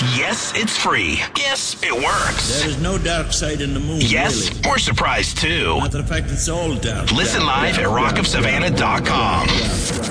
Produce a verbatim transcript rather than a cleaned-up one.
Yes, it's free. Yes, it works. There is no dark side in the moon. Yes, really. we're surprised too. Matter of fact, it's all dark. Listen dark, live dark, at rock of dark, savannah dot com. dark, dark, dark.